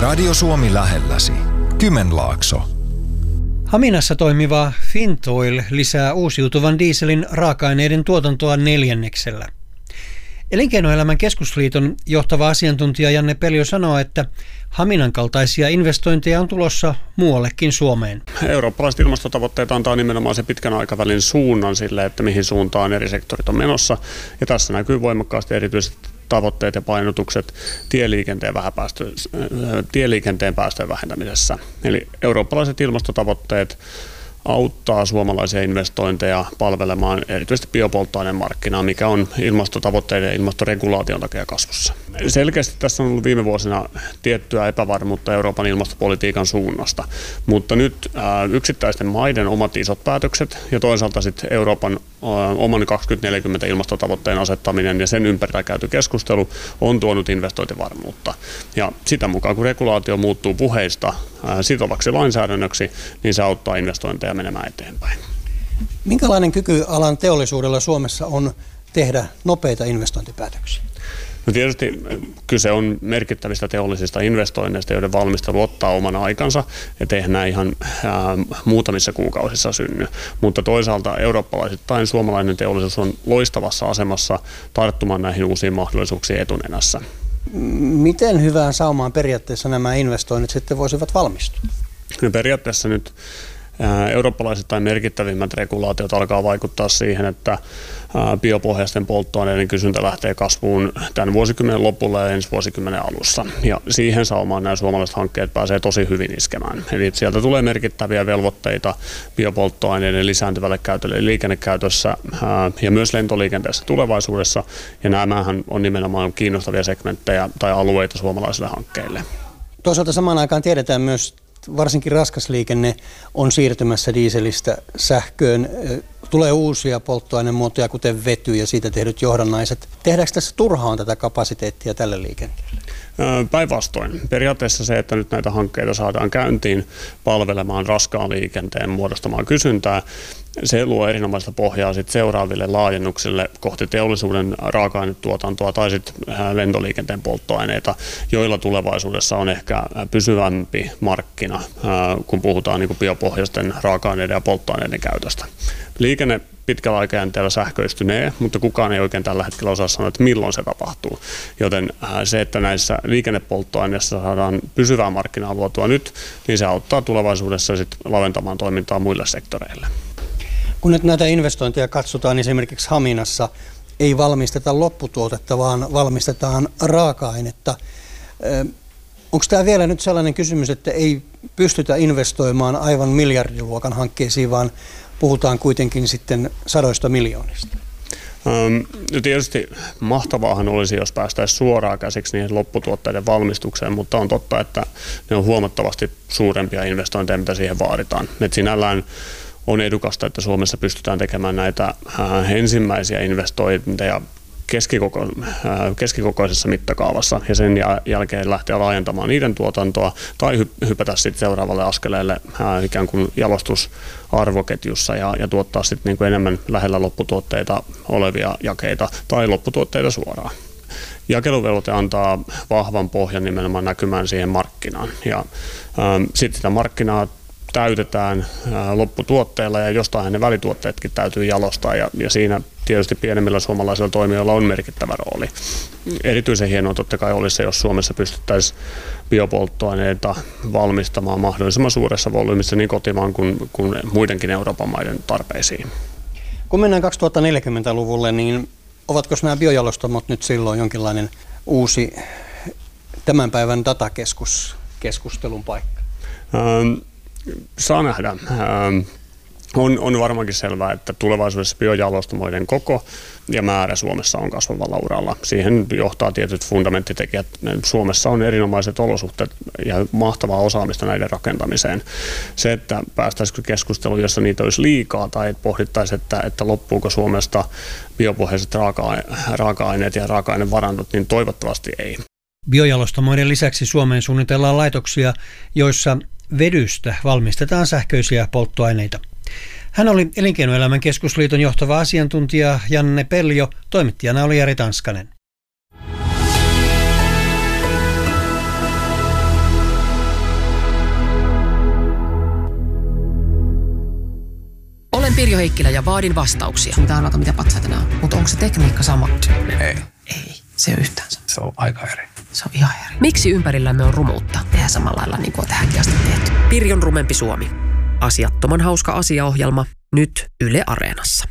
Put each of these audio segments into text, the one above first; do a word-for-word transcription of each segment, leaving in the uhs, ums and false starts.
Radio Suomi lähelläsi. Kymenlaakso. Haminassa toimiva Fintoil lisää uusiutuvan dieselin raaka-aineiden tuotantoa neljänneksellä. Elinkeinoelämän keskusliiton johtava asiantuntija Janne Peljo sanoo, että Haminan kaltaisia investointeja on tulossa muuallekin Suomeen. Eurooppalaiset ilmastotavoitteet antaa nimenomaan se pitkän aikavälin suunnan sille, että mihin suuntaan eri sektorit on menossa. Ja tässä näkyy voimakkaasti erityisesti tavoitteet ja painotukset tieliikenteen, vähäpäästö, tieliikenteen päästöjen vähentämisessä. Eli eurooppalaiset ilmastotavoitteet auttaa suomalaisia investointeja palvelemaan erityisesti biopolttoaineen markkinaa, mikä on ilmastotavoitteiden ja ilmastoregulaation takia kasvussa. Selkeästi tässä on ollut viime vuosina tiettyä epävarmuutta Euroopan ilmastopolitiikan suunnasta, mutta nyt ää, yksittäisten maiden omat isot päätökset ja toisaalta sitten Euroopan ää, oman kaksituhattaneljäkymmentä ilmastotavoitteen asettaminen ja sen ympärillä käyty keskustelu on tuonut investointivarmuutta. Ja sitä mukaan, kun regulaatio muuttuu puheista ää, sitovaksi lainsäädännöksi, niin se auttaa investointeja menemään eteenpäin. Minkälainen kyky alan teollisuudella Suomessa on tehdä nopeita investointipäätöksiä? No tietysti kyse on merkittävistä teollisista investoinneista, joiden valmistelu ottaa oman aikansa, ja tehdään ihan ää, muutamissa kuukausissa synny. Mutta toisaalta eurooppalaisittain suomalainen teollisuus on loistavassa asemassa tarttumaan näihin uusiin mahdollisuuksiin etunenässä. Miten hyvään saumaan periaatteessa nämä investoinnit sitten voisivat valmistua? No periaatteessa nyt eurooppalaisittain merkittävimmät regulaatiot alkaa vaikuttaa siihen, että biopohjaisten polttoaineiden kysyntä lähtee kasvuun tämän vuosikymmenen lopulla ja ensi vuosikymmenen alussa. Ja siihen saumaan nämä suomalaiset hankkeet pääsee tosi hyvin iskemään. Eli sieltä tulee merkittäviä velvoitteita biopolttoaineiden lisääntyvälle käytölle liikennekäytössä ja myös lentoliikenteessä tulevaisuudessa. Ja nämähän on nimenomaan kiinnostavia segmenttejä tai alueita suomalaisille hankkeille. Toisaalta samaan aikaan tiedetään myös, varsinkin raskas liikenne on siirtymässä dieselistä sähköön. Tulee uusia polttoainemuotoja, kuten vety ja siitä tehdyt johdannaiset. Tehdäänkö tässä turhaan tätä kapasiteettia tälle liikenteelle? Päinvastoin. Periaatteessa se, että nyt näitä hankkeita saadaan käyntiin palvelemaan raskaan liikenteen muodostamaan kysyntää, se luo erinomaista pohjaa sit seuraaville laajennuksille kohti teollisuuden raaka-ainetuotantoa tai sit lentoliikenteen polttoaineita, joilla tulevaisuudessa on ehkä pysyvämpi markkina, kun puhutaan niin biopohjaisten raaka-aineiden ja polttoaineiden käytöstä. Liikenne pitkällä aikajänteellä sähköistynee, mutta kukaan ei oikein tällä hetkellä osaa sanoa, että milloin se tapahtuu. Joten se, että näissä liikennepolttoaineissa saadaan pysyvää markkinaa luotua nyt, niin se auttaa tulevaisuudessa sit laventamaan toimintaa muille sektoreille. Kun nyt näitä investointeja katsotaan, niin esimerkiksi Haminassa ei valmisteta lopputuotetta, vaan valmistetaan raaka-ainetta. Onko tämä vielä nyt sellainen kysymys, että ei pystytä investoimaan aivan miljardiluokan hankkeisiin, vaan puhutaan kuitenkin sitten sadoista miljoonista? No tietysti mahtavaahan olisi, jos päästäisiin suoraan käsiksi niihin lopputuotteiden valmistukseen, mutta on totta, että ne on huomattavasti suurempia investointeja, mitä siihen vaaditaan. Et sinällään on edukasta, että Suomessa pystytään tekemään näitä ensimmäisiä investointeja keskikoko, keskikokoisessa mittakaavassa ja sen jälkeen lähteä laajentamaan niiden tuotantoa tai hypätä sitten seuraavalle askeleelle ikään kuin jalostusarvoketjussa ja, ja tuottaa sitten niin kuin enemmän lähellä lopputuotteita olevia jakeita tai lopputuotteita suoraan. Jakeluvelvoite antaa vahvan pohjan nimenomaan näkymään siihen markkinaan ja sitten sitä markkinaa täytetään lopputuotteilla ja jostain ne välituotteetkin täytyy jalostaa ja, ja siinä tietysti pienemmillä suomalaisilla toimijoilla on merkittävä rooli. Erityisen hienoa totta kai olisi se, jos Suomessa pystyttäisiin biopolttoaineita valmistamaan mahdollisimman suuressa volyymissa niin kotimaan kuin, kuin muidenkin Euroopan maiden tarpeisiin. Kun mennään kaksituhattaneljäkymmentäluvulle, niin ovatko nämä biojalostamot nyt silloin jonkinlainen uusi tämän päivän datakeskus keskustelun paikka? Ähm, Saa nähdä. On, on varmaankin selvää, että tulevaisuudessa biojalostamoiden koko ja määrä Suomessa on kasvavalla uralla. Siihen johtaa tietyt fundamenttitekijät. Suomessa on erinomaiset olosuhteet ja mahtavaa osaamista näiden rakentamiseen. Se, että päästäisikö keskusteluun, jossa niitä olisi liikaa tai pohdittaisiin, että, että loppuuko Suomesta biopohjaiset raaka-aineet ja raaka-ainevarannot, niin toivottavasti ei. Biojalostamoiden lisäksi Suomeen suunnitellaan laitoksia, joissa vedystä valmistetaan sähköisiä polttoaineita. Hän oli Elinkeinoelämän keskusliiton johtava asiantuntija Janne Peljo, toimittajana oli Jari Tanskanen. Pirjo Heikkilä ja vaadin vastauksia. Sun pitää arvata, mitä patsaita nämä on. Mutta onko se tekniikka sama? Ei. Ei, se on yhtään sama. Se on aika eri. Se on ihan eri. Miksi ympärillämme on rumuutta? Tehdään samalla lailla niin kuin on tähänkin asti tehty. Pirjon rumempi Suomi. Asiattoman hauska asiaohjelma. Nyt Yle Areenassa.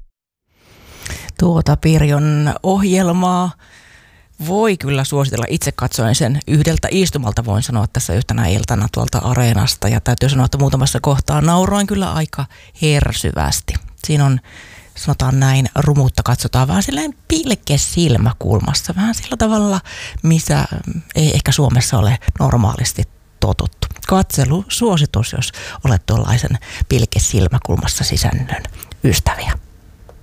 Tuota Pirjon ohjelmaa voi kyllä suositella. Itse katsoin sen yhdeltä istumalta, voin sanoa tässä yhtenä iltana tuolta Areenasta. Ja täytyy sanoa, että muutamassa kohtaa nauroin kyllä aika hersyvästi. Siinä on, sanotaan näin, rumuutta katsotaan vähän silleen pilkes silmäkulmassa. Vähän sillä tavalla, missä ei ehkä Suomessa ole normaalisti totuttu. Katselu suositus, jos olet tuollaisen pilkes silmäkulmassa sisännön ystäviä.